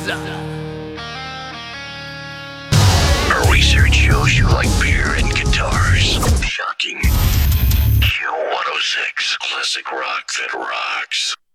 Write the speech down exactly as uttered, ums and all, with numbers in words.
Our research shows you like beer and guitars. Shocking. Q one oh six, classic rock that rocks.